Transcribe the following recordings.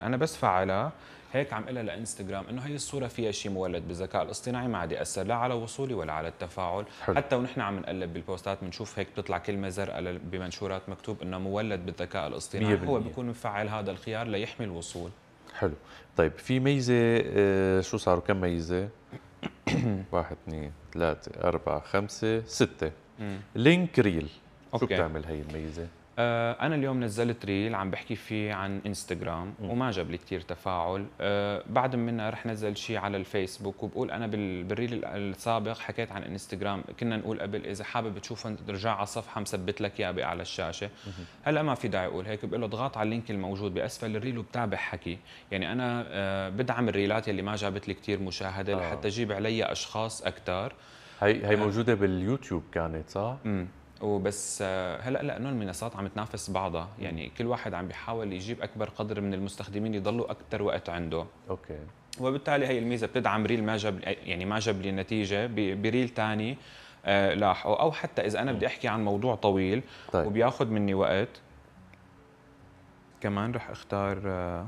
انا بس فعلها هيك عم قلها لانستغرام انه هي الصوره فيها شيء مولد بالذكاء الاصطناعي، ما عاد ياثر لا على وصولي ولا على التفاعل. حلو. حتى ونحن عم نقلب بالبوستات بنشوف هيك بتطلع كلمه زرقاء بمنشورات مكتوب انه مولد بالذكاء الاصطناعي، هو 100%. بيكون مفعل هذا الخيار ليحمي الوصول. حلو. طيب في ميزة، شو صاروا كم ميزة؟ 1 2 3 4 5 6. امم لينك ريل، شو اوكي. بتعمل هي الميزة؟ أنا اليوم نزلت ريل عم بحكي فيه عن انستغرام مم. وما جاب لي كثير تفاعل. بعد منها رح نزل شيء على الفيسبوك، وبقول أنا بالريل السابق حكيت عن انستغرام، كنا نقول قبل إذا حابب تشوفه ترجع على الصفحة مثبت لك إياه على الشاشة. مهم. هلا ما في داعي أقول هيك، بقول له اضغط على اللينك الموجود بأسفل الريل وبتابع حكي. يعني أنا بدعم الريلات اللي ما جابت لي كثير مشاهدة اه، لحتى أجيب علي أشخاص أكثر. هي موجودة باليوتيوب كانت صح؟ امم وبس هلا لانه المنصات عم تنافس بعضها، مم. يعني كل واحد عم بيحاول يجيب اكبر قدر من المستخدمين يضلوا اكثر وقت عنده. اوكي. وبالتالي هي الميزه بتدعم ريل ما جاب، يعني ما جاب لي نتيجه بريل ثاني لاحقه، او حتى اذا انا مم. بدي احكي عن موضوع طويل طيب. وبياخذ مني وقت كمان رح اختار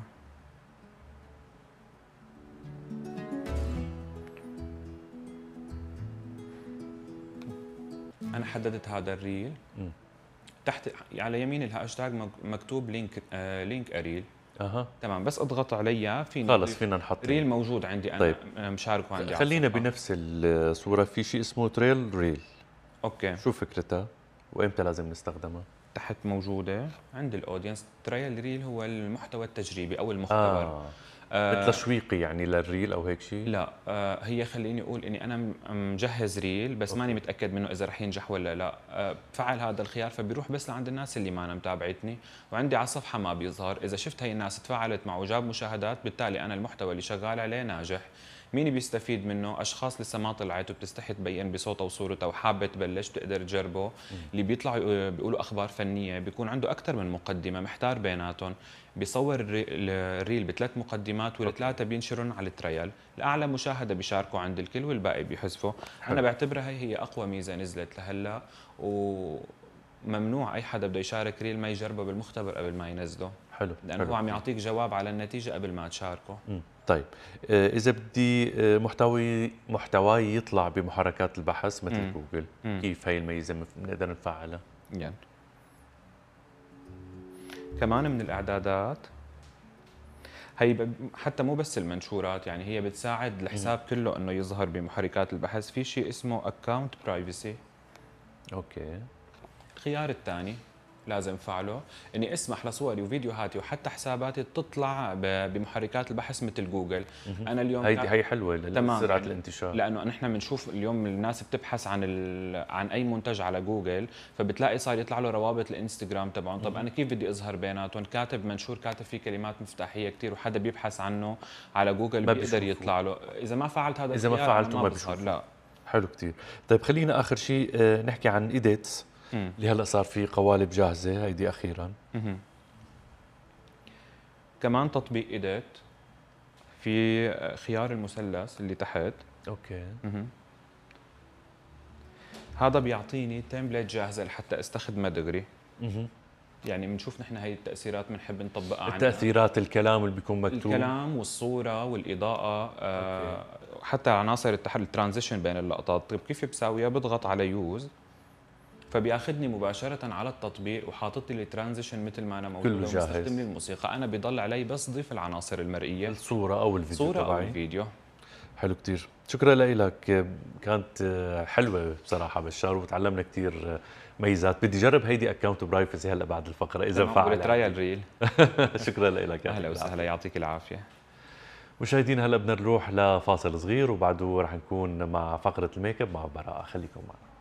انا حددت هذا الريل مم. تحت على يمين الهاشتاج مكتوب لينك اريل. اها. تمام، بس اضغط عليها فيني خلص اضيف فينا نحط ريل لينك. موجود عندي طيب انا مشاركه عندي على خلينا الصفحه. بنفس الصورة، في شيء اسمه تريل ريل، اوكي. شو فكرتها؟ وامتى لازم نستخدمها؟ تحت موجوده عند الاودينس، تريال ريل هو المحتوى التجريبي او المختبر. اه، مثل آه تشويقي يعني للريل او هيك شيء؟ لا، هي خليني اقول اني انا مجهز ريل بس ماني اوكي. متاكد منه اذا رح ينجح ولا لا. بفعل هذا الخيار فبيروح بس لعند الناس اللي ما أنا متابعتني، وعندي على الصفحه ما بيظهر. اذا شفت هي الناس تفاعلت معه وجاب مشاهدات، بالتالي انا المحتوى اللي شغال عليه ناجح. مين بيستفيد منه؟ اشخاص لسه ما طلعت وبتستحي تبين بصوتها وصورتها وحابه تبلش بتقدر تجربه. مم. اللي بيطلعوا بيقولوا اخبار فنيه بيكون عنده اكثر من مقدمه محتار بيناتهم، بيصور الريل بثلاث مقدمات اوكي. والثلاثه بينشرون على التريال. الاعلى مشاهده بيشاركوا عند الكل والباقي بيحذفوا. انا حلو. بعتبرها هي اقوى ميزه نزلت لهلا، وممنوع اي حدا بده يشارك ريل ما يجربه بالمختبر قبل ما ينزله، حلو. لانه حلو هو عم كتير. يعطيك جواب على النتيجه قبل ما تشاركه. طيب، اذا بدي محتواي يطلع بمحركات البحث مثل امم جوجل، امم كيف هي الميزه بنقدر نفعلها؟ يعني كمان من الاعدادات هي حتى مو بس المنشورات، يعني هي بتساعد مم. الحساب كله انه يظهر بمحركات البحث. في شيء اسمه اكونت برايفسي. اوكي. الخيار الثاني لازم فعله اني اسمح لصوري وفيديوهاتي وحتى حساباتي تطلع بمحركات البحث مثل جوجل. مهم. انا اليوم هي حلوه تمام، لسرعه يعني الانتشار. لانه نحن بنشوف اليوم الناس بتبحث عن عن اي منتج على جوجل، فبتلاقي صار يطلع له روابط الانستغرام تبعهم. طب مهم. انا كيف بدي اظهر بيناتهم؟ كاتب منشور كاتب فيه كلمات مفتاحيه كثير وحدا بيبحث عنه على جوجل ما بيقدر بيشوفوا. يطلع له. اذا ما فعلت هذا اذا ما الخيار انا فعلته ما ما بظهر. بيشوفوا. لا. حلو كتير. طيب خلينا اخر شيء نحكي عن ايديتس، امم اللي هلا صار في قوالب جاهزه هيدي اخيرا. مهم. كمان تطبيق ايديت في خيار المثلث اللي تحت. اوكي. مهم. هذا بيعطيني تمبلت جاهزه لحتى استخدمها دغري. مهم. يعني بنشوف نحن هي التأثيرات بنحب نطبقها عنا، التاثيرات، الكلام اللي بيكون مكتوب. الكلام والصورة والإضاءة، اوكي. حتى عناصر الترانزيشن بين اللقطات. طيب كيف بساويها؟ بضغط على يوز فبياخذني مباشرة على التطبيق وحاطط لي الترانزيشن مثل ما أنا كله موجودة ومستخدم جاهز. لي الموسيقى. أنا بضل علي بس ضيف العناصر المرئية، الصوره او الفيديو صورة أو تبعي. الفيديو. حلو كتير، شكرا لك. كانت حلوة بصراحة بشار، وتعلمنا كتير ميزات. بدي جرب هيدي اكونت برايفسي هلا بعد الفقرة إذا تمام، فعل والترايل عندي. ريل. شكرا لك، أهلا يعطيك وسهلا، العافية. يعطيك العافية. مشاهدينا هلا بدنا نروح لفاصل صغير، وبعده رح نكون مع فقرة الميك اب مع براءة، خليكم معنا.